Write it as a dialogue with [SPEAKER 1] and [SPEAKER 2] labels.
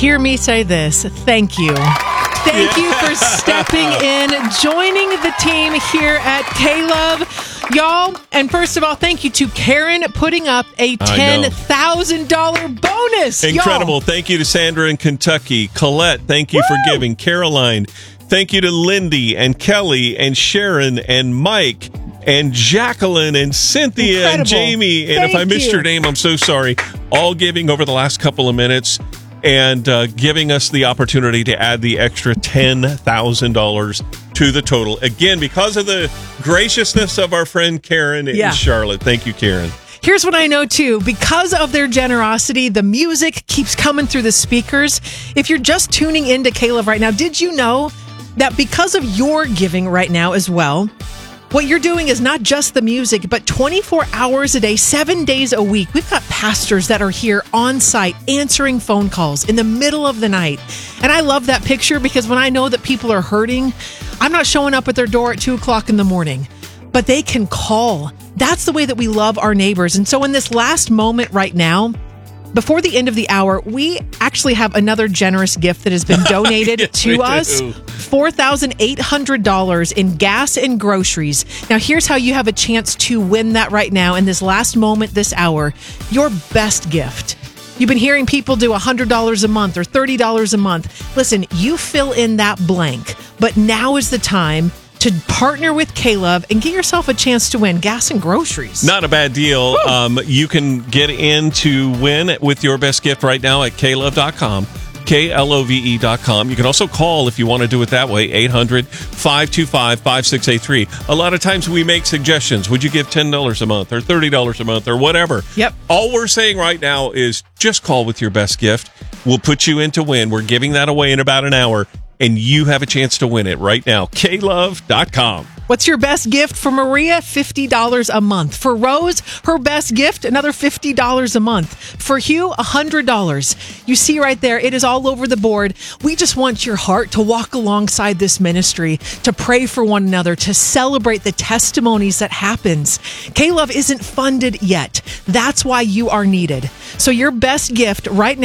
[SPEAKER 1] hear me say this. Thank you. Thank you for stepping in, joining the team here at K-Love. Y'all, and first of all, thank you to Karen putting up a $10,000 bonus.
[SPEAKER 2] Incredible.
[SPEAKER 1] Y'all.
[SPEAKER 2] Thank you to Sandra in Kentucky. Colette, thank you for giving. Caroline, thank you to Lindy and Kelly and Sharon and Mike and Jacqueline and Cynthia
[SPEAKER 1] Incredible.
[SPEAKER 2] and Jamie. And if I missed your name, I'm so sorry. All giving over the last couple of minutes and giving us the opportunity to add the extra $10,000 to the total. Again, because of the graciousness of our friend Karen in Charlotte. Thank you, Karen.
[SPEAKER 1] Here's what I know, too. Because of their generosity, the music keeps coming through the speakers. If you're just tuning into K-Love right now, did you know that because of your giving right now as well, what you're doing is not just the music, but 24 hours a day, 7 days a week. We've got pastors that are here on site answering phone calls in the middle of the night. And I love that picture because when I know that people are hurting, I'm not showing up at their door at 2 o'clock in the morning, but they can call. That's the way that we love our neighbors. And so in this last moment right now, before the end of the hour, we actually have another generous gift that has been donated to us. $4,800 in gas and groceries. Now, here's how you have a chance to win that right now in this last moment, this hour. Your best gift. You've been hearing people do $100 a month or $30 a month. Listen, you fill in that blank, but now is the time to partner with K-Love and get yourself a chance to win gas and groceries.
[SPEAKER 2] Not a bad deal. You can get in to win with your best gift right now at klove.com. KLOVE.com. You can also call if you want to do it that way, 800-525-5683. A lot of times we make suggestions. Would you give $10 a month or $30 a month or whatever?
[SPEAKER 1] Yep.
[SPEAKER 2] All we're saying right now is just call with your best gift. We'll put you in to win. We're giving that away in about an hour, and you have a chance to win it right now. KLove.com.
[SPEAKER 1] What's your best gift for Maria? $50 a month. For Rose, her best gift, another $50 a month. For Hugh, $100. You see right there, it is all over the board. We just want your heart to walk alongside this ministry, to pray for one another, to celebrate the testimonies that happens. K-Love isn't funded yet. That's why you are needed. So your best gift right now,